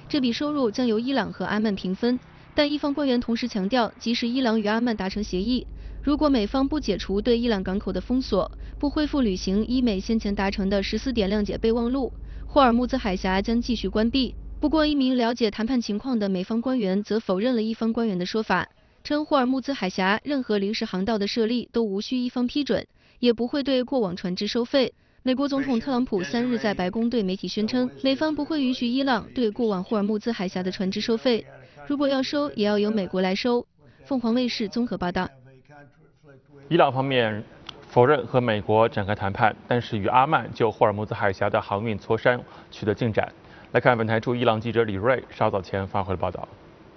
这笔收入将由伊朗和阿曼平分。但伊方官员同时强调，即使伊朗与阿曼达成协议，如果美方不解除对伊朗港口的封锁，不恢复履行伊美先前达成的14点谅解备忘录，霍尔木兹海峡将继续关闭。不过，一名了解谈判情况的美方官员则否认了伊方官员的说法，称霍尔木兹海峡任何临时航道的设立都无需伊方批准，也不会对过往船只收费。美国总统特朗普3日在白宫对媒体宣称，美方不会允许伊朗对过往霍尔木兹海峡的船只收费，如果要收，也要由美国来收。凤凰卫视综合报道。 伊朗方面否认和美国展开谈判，但是与阿曼就霍尔木兹海峡的航运磋商取得进展。来看本台驻伊朗记者李瑞稍早前发回的报道。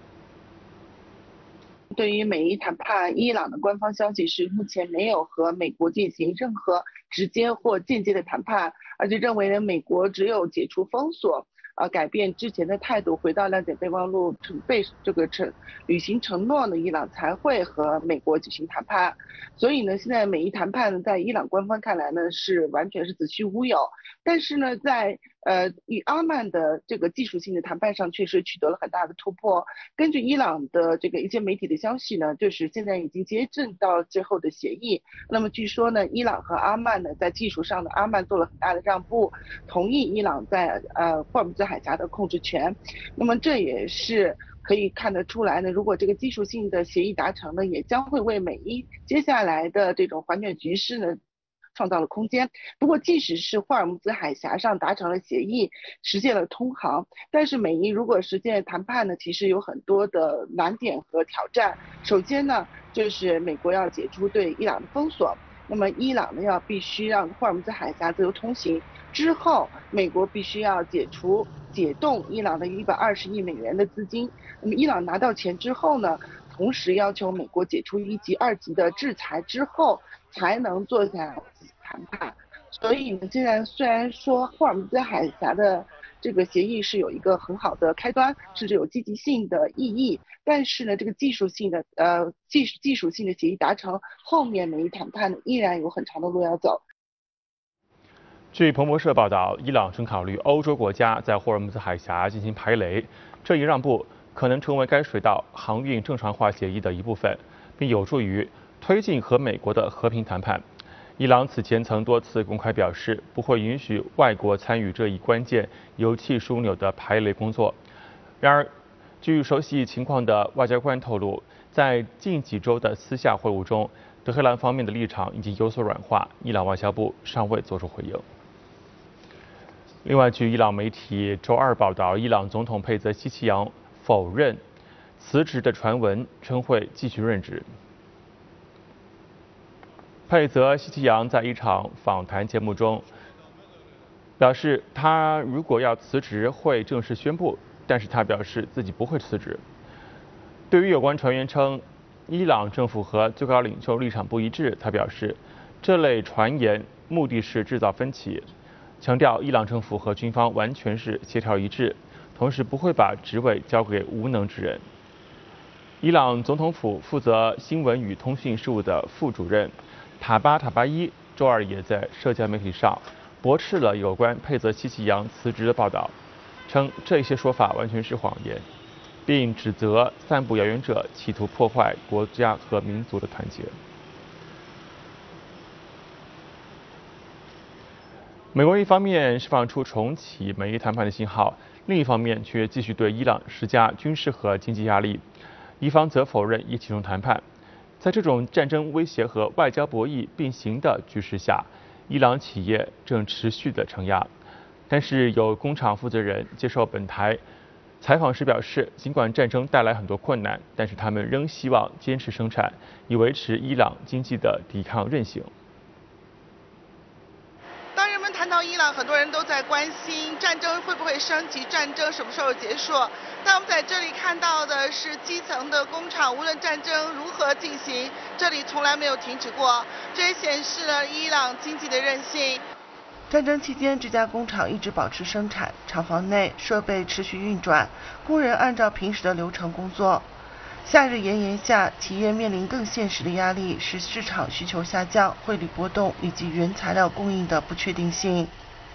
对于美伊谈判，伊朗的官方消息是目前没有和美国进行任何直接或间接的谈判，而且认为呢，美国只有解除封锁，改变之前的态度，回到谅解备忘录履行承诺呢，伊朗才会和美国举行谈判。所以呢，现在美伊谈判在伊朗官方看来呢，是完全是子虚乌有。但是呢，在与阿曼的这个技术性的谈判上，确实取得了很大的突破。根据伊朗的这个一些媒体的消息呢，就是现在已经接近到最后的协议。那么据说呢，伊朗和阿曼呢，在技术上呢，阿曼做了很大的让步，同意伊朗在霍尔木兹海峡的控制权。那么这也是可以看得出来呢，如果这个技术性的协议达成呢，也将会为美伊接下来的这种缓解局势呢创造了空间。不过，即使是霍尔木兹海峡上达成了协议，实现了通航，但是美伊如果实现谈判呢，其实有很多的难点和挑战。首先呢，就是美国要解除对伊朗的封锁，那么伊朗呢必须让霍尔木兹海峡自由通行。之后，美国必须要解冻伊朗的120亿美元的资金。那么伊朗拿到钱之后呢，同时要求美国解除1级、2级的制裁之后，才能坐下来谈判。所以呢，虽然说霍尔木兹海峡的这个协议是有一个很好的开端，甚至有积极性的意义，但是呢，这个技术性的协议达成，后面美伊谈判呢依然有很长的路要走。 据彭博社报道，伊朗正考虑欧洲国家在霍尔木兹海峡进行排雷，这一让步可能成为该水道航运正常化协议的一部分，并有助于推进和美国的和平谈判。伊朗此前曾多次公开表示，不会允许外国参与这一关键油气枢纽的排雷工作。然而，据熟悉情况的外交官透露，在近几周的私下会晤中，德黑兰方面的立场已经有所软化，伊朗外交部尚未作出回应。另外，据伊朗媒体周二报道，伊朗总统佩泽希奇扬否认辞职的传闻，称会继续任职。佩泽希奇扬在一场访谈节目中表示，他如果要辞职会正式宣布，但是他表示自己不会辞职。对于有关传言称伊朗政府和最高领袖立场不一致，他表示这类传言目的是制造分歧，强调伊朗政府和军方完全是协调一致，同时不会把职位交给无能之人。伊朗总统府负责新闻与通讯事务的副主任塔巴伊周二也在社交媒体上驳斥了有关佩泽希奇扬辞职的报道，称这些说法完全是谎言，并指责散布谣言者企图破坏国家和民族的团结。美国一方面释放出重启美伊谈判的信号，另一方面却继续对伊朗施加军事和经济压力，伊方则否认已启动谈判。在这种战争威胁和外交博弈并行的局势下，伊朗企业正持续的承压。但是有工厂负责人接受本台采访时表示，尽管战争带来很多困难，但是他们仍希望坚持生产，以维持伊朗经济的抵抗韧性。 当人们谈到伊朗，很多人都在关心战争会不会升级，战争什么时候结束。但我们在这里看到的是基层的工厂，无论战争如何进行，这里从来没有停止过。这也显示了伊朗经济的韧性。 战争期间，这家工厂一直保持生产，厂房内设备持续运转，工人按照平时的流程工作。夏日炎炎下，企业面临更现实的压力是市场需求下降、汇率波动以及原材料供应的不确定性。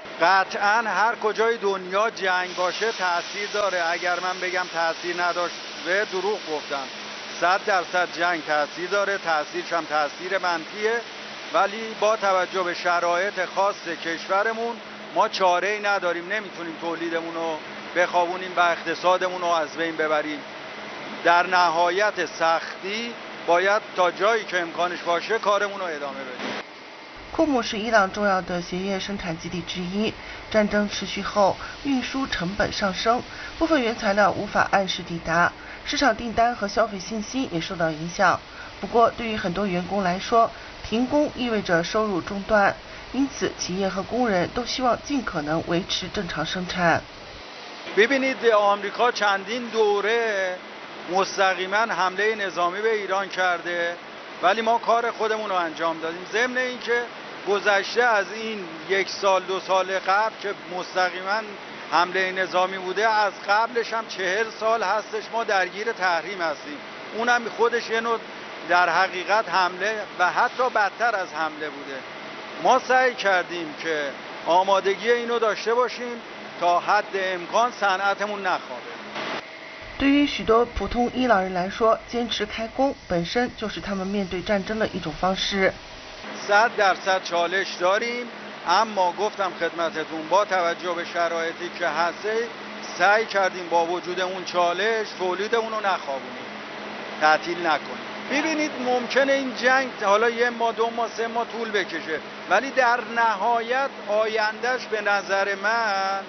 قطعاً هر کجای دنیا جنگ باشه تاثیر داره. اگر من بگم تاثیر نداشته دروغ گفتم. 100% جنگ تاثیر داره، تاثیرش هم تاثیر منفیه، ولی با توجه به شرایط خاص کشورمون ما چاره‌ای نداریم، نمیتونیم تولیدمون رو بخوابونیم و اقتصادمون رو از بین ببریم. در نهایت سختی باید تا جایی که امکانش باشه کارمون رو ادامه بدیم. 库姆是伊朗重要的鞋业生产基地之一。战争持续后，运输成本上升，部分原材料无法按时抵达，市场订单和消费信心也受到影响。不过，对于很多员工来说，停工意味着收入中断，因此企业和工人都希望尽可能维持正常生产。 ببینید آمریکا چندین دوره مستقیما حمله نظامی به ایران کرده، ولی ما کار خودمون رو انجام دادیم. ضمن اینکه گذشته از این 1 سال 2 سال قبل که مستقیما حمله نظامی بوده، از قبلش هم 40 سال هستش ما درگیر تحریم هستیم. اونم خودش یه نوع در حقیقت حمله و حتی بدتر از حمله بوده. ما سعی کردیم که آمادگی اینو داشته باشیم تا حد امکان صنعتمون نخوابه. 对于许多普通伊朗人来说，坚持开工本身就是他们面对战争的一种方式。 100% چالش داریم، اما گفتم خدمتتون با توجه به شرایطی که هسته سعی کردیم با وجود اون چالش تولیدمون رو نخوابونیم، تعطیل نکنیم. ببینید ممکنه این جنگ حالا 1 ماه 2 ماه 3 ماه طول بکشه، ولی در نهایت آیندهش به نظر من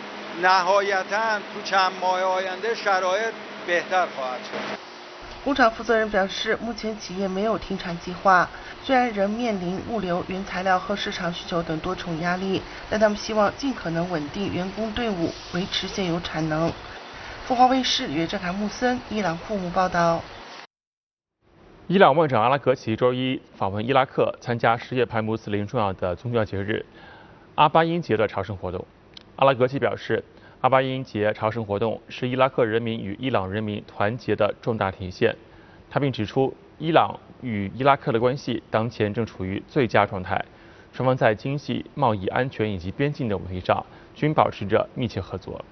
نهایتاً تو چند ماه آینده شرایط بهتر خواهد شد。 工厂负责人表示，目前企业没有停产计划，虽然仍面临物流、原材料和市场需求等多重压力，但他们希望尽可能稳定员工队伍，维持现有产能。凤凰卫视约正坎穆森，伊朗库姆报道。 伊朗外长阿拉格齐周一访问伊拉克，参加什叶派穆斯林重要的宗教节日阿巴因节的朝圣活动。阿拉格齐表示，阿巴因节朝圣活动是伊拉克人民与伊朗人民团结的重大体现。他并指出，伊朗与伊拉克的关系当前正处于最佳状态，双方在经济、贸易、安全以及边境的问题上均保持着密切合作。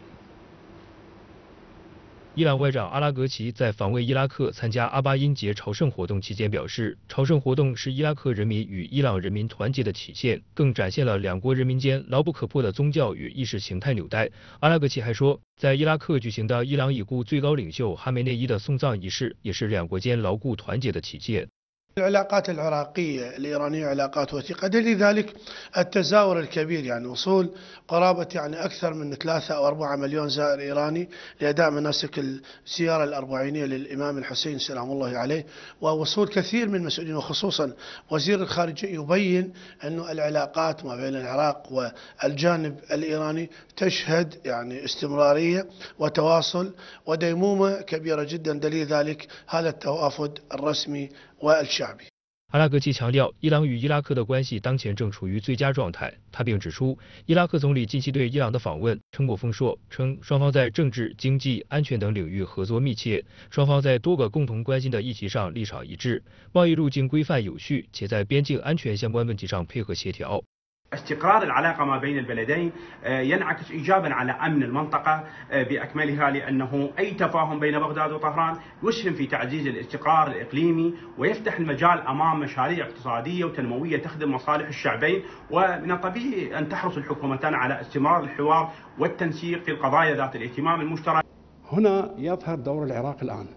伊朗外长阿拉格齐在访问伊拉克参加阿巴因节朝圣活动期间表示，朝圣活动是伊拉克人民与伊朗人民团结的体现，更展现了两国人民间牢不可破的宗教与意识形态纽带。阿拉格齐还说，在伊拉克举行的伊朗已故最高领袖哈梅内伊的送葬仪式，也是两国间牢固团结的体现。 العلاقات العراقية الإيرانية علاقات وثيقة، دليل ذلك التزاور الكبير، يعني وصول قرابة يعني أكثر من 3 أو 4 مليون زائر إيراني لأداء مناسك الزيارة الأربعينية للإمام الحسين سلام الله عليه، ووصول كثير من المسؤولين وخصوصا وزير الخارجية يبين أن العلاقات ما بين العراق والجانب الإيراني تشهد يعني استمرارية وتواصل وديمومة كبيرة جدا، دليل ذلك هذا التوافد الرسمي والشعبي。 阿拉格齐强调，伊朗与伊拉克的关系当前正处于最佳状态。他并指出，伊拉克总理近期对伊朗的访问成果丰硕，称双方在政治、经济、安全等领域合作密切，双方在多个共同关心的议题上立场一致，贸易路径规范有序，且在边境安全相关问题上配合协调。 استقرار العلاقة ما بين البلدين ينعكس إيجابا على أمن المنطقة بأكملها، لأنه أي تفاهم بين بغداد وطهران يسهم في تعزيز الاستقرار الإقليمي ويفتح المجال أمام مشاريع اقتصادية وتنموية تخدم مصالح الشعبين، ومن الطبيعي أن تحرص الحكومتان على استمرار الحوار والتنسيق في القضايا ذات الاهتمام المشترك. هنا يظهر دور العراق الآن،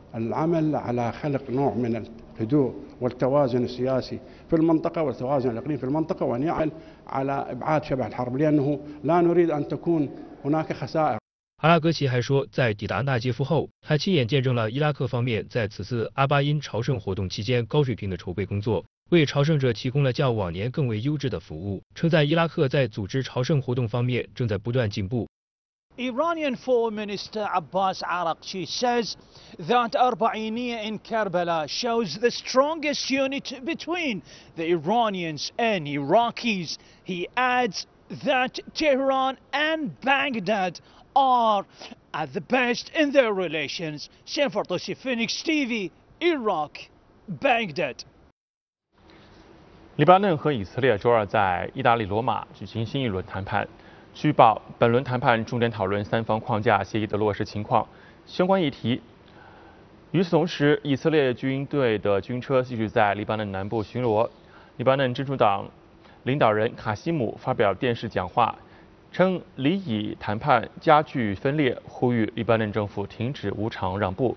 العمل على خلق نوع من الهدوء والتوازن السياسي في المنطقة والتوازن الإقليمي في المنطقة، وأن يعمل على إبعاد شبح الحرب، لأنه لا نريد أن تكون هناك خسائر。 阿拉格齐还说，在抵达纳杰夫后，他亲眼见证了伊拉克方面在此次阿巴因朝圣活动期间高水平的筹备工作，为朝圣者提供了较往年更为优质的服务，称赞伊拉克在组织朝圣活动方面正在不断进步。 Iranian Foreign Minister Abbas Araghchi says that Arbainiya in Karbala shows the strongest unity between the Iranians and Iraqis. He adds that Tehran and Baghdad are at the best in their relations. Sam Fardosi, Phoenix TV, Iraq, Baghdad. 黎巴嫩和以色列周二在意大利罗马举行新一轮谈判。据报，本轮谈判重点讨论三方框架协议的落实情况、相关议题。与此同时，以色列军队的军车继续在黎巴嫩南部巡逻。黎巴嫩真主党领导人卡西姆发表电视讲话，称离以谈判加剧分裂，呼吁黎巴嫩政府停止无偿让步。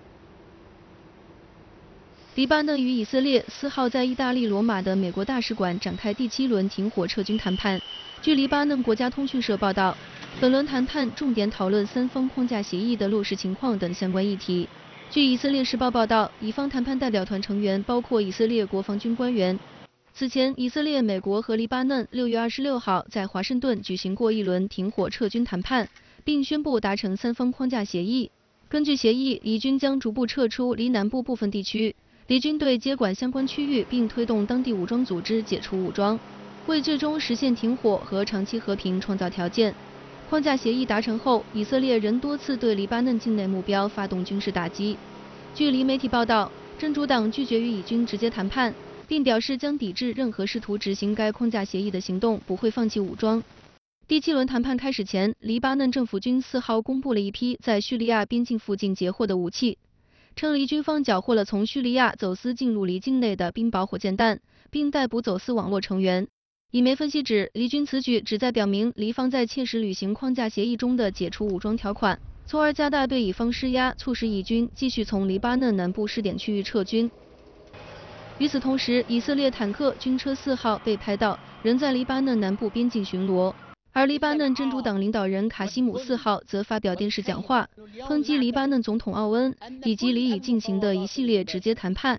黎巴嫩与以色列4号在意大利罗马的美国大使馆展开第7轮停火撤军谈判。据黎巴嫩国家通讯社报道，本轮谈判重点讨论三方框架协议的落实情况等相关议题。据以色列时报报道，以方谈判代表团成员包括以色列国防军官员。此前，以色列、美国和黎巴嫩6月26号在华盛顿举行过一轮停火撤军谈判，并宣布达成三方框架协议。根据协议，以军将逐步撤出离南部部分地区。黎军队接管相关区域，并推动当地武装组织解除武装，为最终实现停火和长期和平创造条件。框架协议达成后，以色列仍多次对黎巴嫩境内目标发动军事打击。据黎媒体报道，真主党拒绝与以军直接谈判，并表示将抵制任何试图执行该框架协议的行动，不会放弃武装。第7轮谈判开始前，黎巴嫩政府军4号公布了一批在叙利亚边境附近截获的武器。称黎军方缴获了从叙利亚走私进入黎境内的冰雹火箭弹，并逮捕走私网络成员。以媒分析指，黎军此举旨在表明黎方在切实履行框架协议中的解除武装条款，从而加大对以方施压，促使以军继续从黎巴嫩南部试点区域撤军。与此同时，以色列坦克军车4号被拍到仍在黎巴嫩南部边境巡逻。而黎巴嫩真主党领导人卡西姆4号则发表电视讲话，抨击黎巴嫩总统奥恩以及离以进行的一系列直接谈判。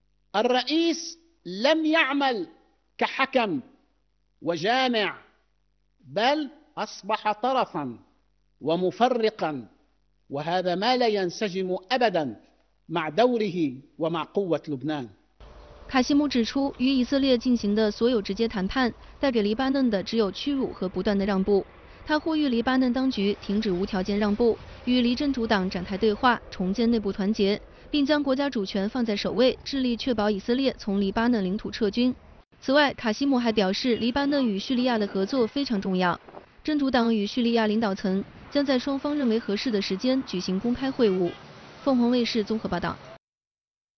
الرئيس لم يعمل كحكم وجامع بل أصبح طرفا ومفرقا وهذا ما لا ينسجم أبدا مع دوره ومع قوة لبنان。 卡西姆指出，与以色列进行的所有直接谈判，带给黎巴嫩的只有屈辱和不断的让步。他呼吁黎巴嫩当局停止无条件让步，与黎真主党展开对话，重建内部团结，并将国家主权放在首位，致力确保以色列从黎巴嫩领土撤军。此外，卡西姆还表示，黎巴嫩与叙利亚的合作非常重要。真主党与叙利亚领导层将在双方认为合适的时间举行公开会晤。凤凰卫视综合报道。